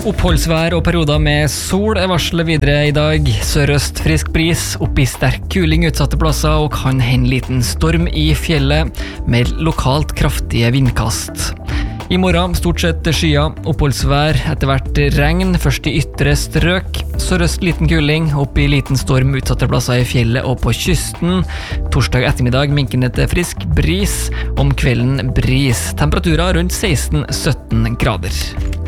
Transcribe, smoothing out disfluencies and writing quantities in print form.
Oppholdsvær og perioder med sol varslet videre i dag. Sørøst frisk bris, opp i sterk kuling utsatte plasser og kan hende liten storm i fjellet, med lokalt kraftige vindkast. I morgen stort sett skyer, oppholdsvær, etter hvert regn, først i ytre strøk. Sørøst liten kuling, opp i liten storm utsatte plasser i fjellet og på kysten. Torsdag ettermiddag minkende til frisk bris, om kvelden bris. Temperaturer rundt 16-17 grader.